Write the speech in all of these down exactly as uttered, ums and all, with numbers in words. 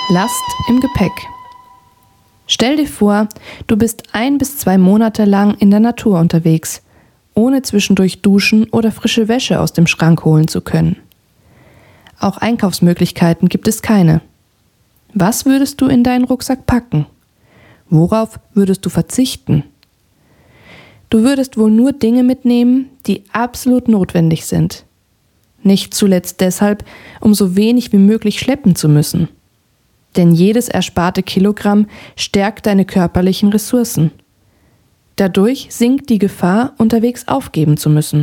Last im Gepäck. Stell dir vor, du bist ein bis zwei Monate lang in der Natur unterwegs, ohne zwischendurch duschen oder frische Wäsche aus dem Schrank holen zu können. Auch Einkaufsmöglichkeiten gibt es keine. Was würdest du in deinen Rucksack packen? Worauf würdest du verzichten? Du würdest wohl nur Dinge mitnehmen, die absolut notwendig sind. Nicht zuletzt deshalb, um so wenig wie möglich schleppen zu müssen. Denn jedes ersparte Kilogramm stärkt deine körperlichen Ressourcen. Dadurch sinkt die Gefahr, unterwegs aufgeben zu müssen.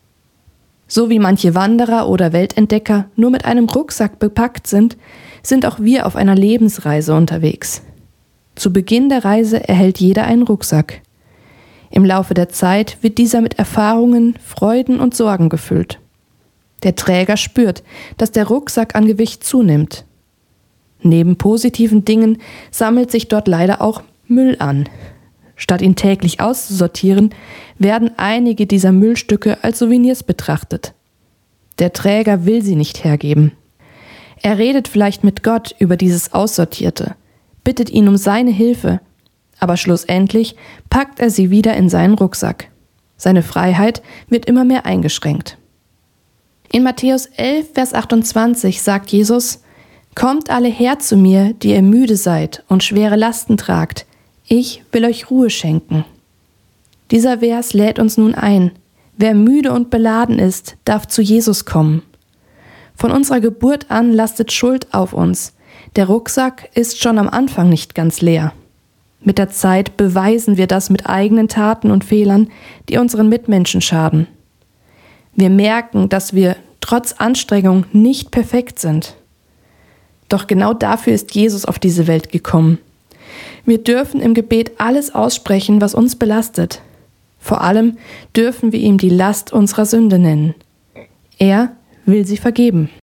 So wie manche Wanderer oder Weltentdecker nur mit einem Rucksack bepackt sind, sind auch wir auf einer Lebensreise unterwegs. Zu Beginn der Reise erhält jeder einen Rucksack. Im Laufe der Zeit wird dieser mit Erfahrungen, Freuden und Sorgen gefüllt. Der Träger spürt, dass der Rucksack an Gewicht zunimmt. Neben positiven Dingen sammelt sich dort leider auch Müll an. Statt ihn täglich auszusortieren, werden einige dieser Müllstücke als Souvenirs betrachtet. Der Träger will sie nicht hergeben. Er redet vielleicht mit Gott über dieses Aussortierte, bittet ihn um seine Hilfe, aber schlussendlich packt er sie wieder in seinen Rucksack. Seine Freiheit wird immer mehr eingeschränkt. In Matthäus elf, Vers achtundzwanzig sagt Jesus: »Kommt alle her zu mir, die ihr müde seid und schwere Lasten tragt. Ich will euch Ruhe schenken.« Dieser Vers lädt uns nun ein. Wer müde und beladen ist, darf zu Jesus kommen. Von unserer Geburt an lastet Schuld auf uns. Der Rucksack ist schon am Anfang nicht ganz leer. Mit der Zeit beweisen wir das mit eigenen Taten und Fehlern, die unseren Mitmenschen schaden. Wir merken, dass wir trotz Anstrengung nicht perfekt sind. Doch genau dafür ist Jesus auf diese Welt gekommen. Wir dürfen im Gebet alles aussprechen, was uns belastet. Vor allem dürfen wir ihm die Last unserer Sünde nennen. Er will sie vergeben.